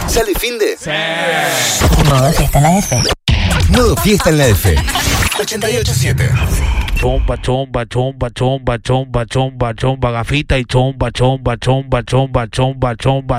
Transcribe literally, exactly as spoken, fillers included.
¿Sale finde? Sí. Modo fiesta en la F. Modo fiesta en la F. ochenta y ocho siete. Chomba, chomba, chomba, chomba, chomba, chomba, chomba, gafita y chomba, chomba, chomba, chomba, chomba, chomba.